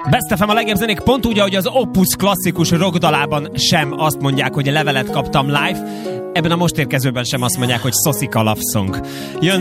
Best FM a legjobb zenék, pont úgy, ahogy az Opus klasszikus rockdalában sem azt mondják, hogy levelet kaptam live, ebben a most érkezőben sem azt mondják, hogy Szosika Love Song. Jön